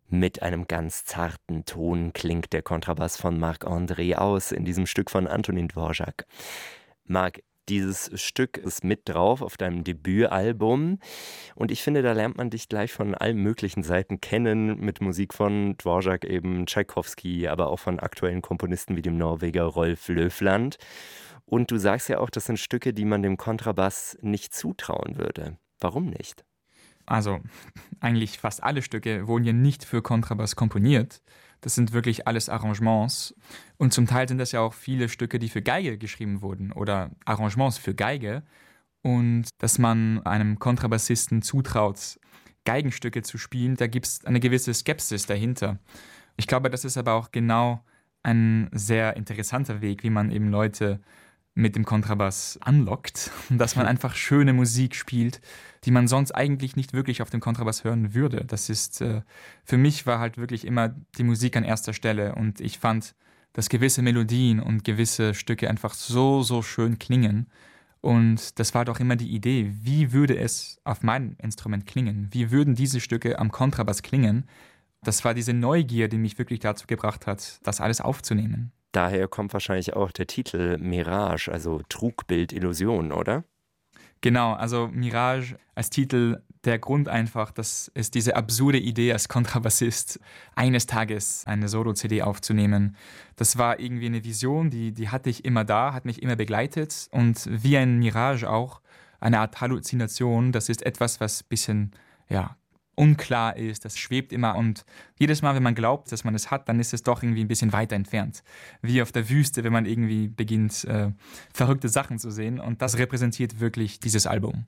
Mit einem ganz zarten Ton klingt der Kontrabass von Marc-André aus in diesem Stück von Antonín Dvořák. Marc, dieses Stück ist mit drauf auf deinem Debütalbum und ich finde, da lernt man dich gleich von allen möglichen Seiten kennen, mit Musik von Dvořák eben, Tschaikowski, aber auch von aktuellen Komponisten wie dem Norweger Rolf Löfland. Und du sagst ja auch, das sind Stücke, die man dem Kontrabass nicht zutrauen würde. Warum nicht? Also eigentlich fast alle Stücke wurden ja nicht für Kontrabass komponiert. Das sind wirklich alles Arrangements. Und zum Teil sind das ja auch viele Stücke, die für Geige geschrieben wurden oder Arrangements für Geige. Und dass man einem Kontrabassisten zutraut, Geigenstücke zu spielen, da gibt es eine gewisse Skepsis dahinter. Ich glaube, das ist aber auch genau ein sehr interessanter Weg, wie man eben Leute mit dem Kontrabass anlockt, dass man einfach schöne Musik spielt, die man sonst eigentlich nicht wirklich auf dem Kontrabass hören würde. Das ist, für mich war halt wirklich immer die Musik an erster Stelle und ich fand, dass gewisse Melodien und gewisse Stücke einfach so, so schön klingen. Und das war doch immer die Idee, wie würde es auf meinem Instrument klingen? Wie würden diese Stücke am Kontrabass klingen? Das war diese Neugier, die mich wirklich dazu gebracht hat, das alles aufzunehmen. Daher kommt wahrscheinlich auch der Titel Mirage, also Trugbild, Illusion, oder? Genau, also Mirage als Titel, der Grund einfach, dass es diese absurde Idee als Kontrabassist, eines Tages eine Solo-CD aufzunehmen. Das war irgendwie eine Vision, die hatte ich immer da, hat mich immer begleitet und wie ein Mirage auch, eine Art Halluzination, das ist etwas, was ein bisschen, ja, unklar ist, das schwebt immer und jedes Mal, wenn man glaubt, dass man es hat, dann ist es doch irgendwie ein bisschen weiter entfernt. Wie auf der Wüste, wenn man irgendwie beginnt, verrückte Sachen zu sehen und das repräsentiert wirklich dieses Album.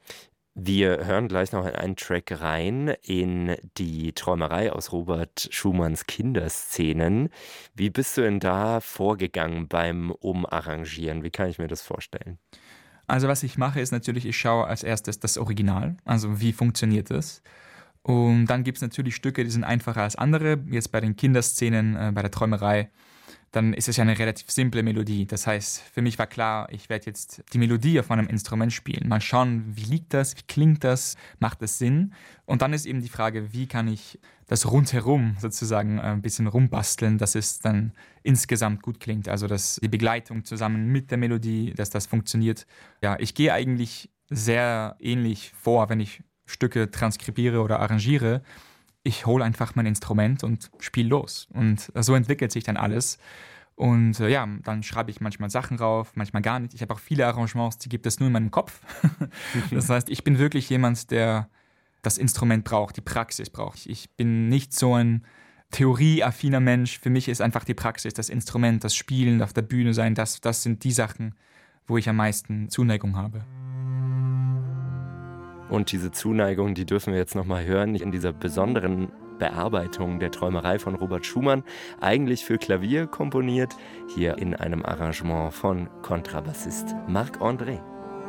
Wir hören gleich noch in einen Track rein in die Träumerei aus Robert Schumanns Kinderszenen. Wie bist du denn da vorgegangen beim Umarrangieren? Wie kann ich mir das vorstellen? Also was ich mache, ist natürlich, ich schaue als erstes das Original, also wie funktioniert das? Und dann gibt es natürlich Stücke, die sind einfacher als andere. Jetzt bei den Kinderszenen, bei der Träumerei, dann ist es ja eine relativ simple Melodie. Das heißt, für mich war klar, ich werde jetzt die Melodie auf meinem Instrument spielen. Mal schauen, wie liegt das, wie klingt das, macht das Sinn? Und dann ist eben die Frage, wie kann ich das rundherum sozusagen ein bisschen rumbasteln, dass es dann insgesamt gut klingt. Also dass die Begleitung zusammen mit der Melodie, dass das funktioniert. Ja, ich gehe eigentlich sehr ähnlich vor, wenn ich Stücke transkribiere oder arrangiere. Ich hole einfach mein Instrument und spiele los. Und so entwickelt sich dann alles. Und ja, dann schreibe ich manchmal Sachen rauf, manchmal gar nicht. Ich habe auch viele Arrangements, die gibt es nur in meinem Kopf. Das heißt, ich bin wirklich jemand, der das Instrument braucht, die Praxis braucht. Ich bin nicht so ein theorieaffiner Mensch. Für mich ist einfach die Praxis, das Instrument, das Spielen, auf der Bühne sein, das sind die Sachen, wo ich am meisten Zuneigung habe. Und diese Zuneigung, die dürfen wir jetzt nochmal hören in dieser besonderen Bearbeitung der Träumerei von Robert Schumann, eigentlich für Klavier komponiert, hier in einem Arrangement von Kontrabassist Marc-André.